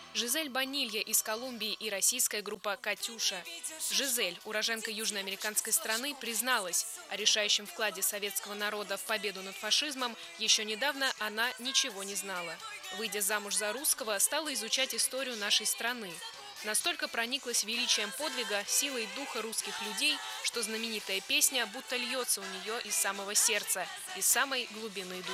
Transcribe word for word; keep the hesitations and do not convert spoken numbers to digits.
Жизель Бонилья из Колумбии и российская группа «Катюша». Жизель, уроженка южноамериканской страны, призналась о решающем вкладе советского народа в победу над фашизмом. Еще недавно она ничего не знала. Выйдя замуж за русского, стала изучать историю нашей страны. Настолько прониклась величием подвига, силой духа русских людей, что знаменитая песня будто льется у нее из самого сердца, из самой глубины души.